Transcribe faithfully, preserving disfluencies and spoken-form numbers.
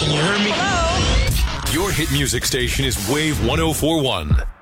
You heard me? Hello? Your hit music station is Wave one oh four one.